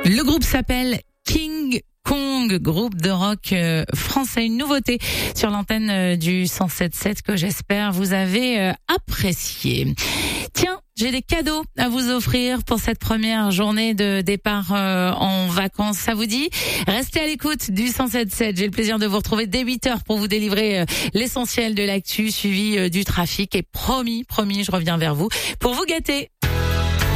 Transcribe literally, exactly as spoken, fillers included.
Le groupe s'appelle King Kong, groupe de rock euh, français. Une nouveauté sur l'antenne euh, du cent sept sept que j'espère vous avez euh, apprécié. Tiens, j'ai des cadeaux à vous offrir pour cette première journée de départ euh, en vacances. Ça vous dit? Restez à l'écoute du cent sept sept. J'ai le plaisir de vous retrouver dès huit heures pour vous délivrer euh, l'essentiel de l'actu suivi euh, du trafic. Et promis, promis, je reviens vers vous pour vous gâter.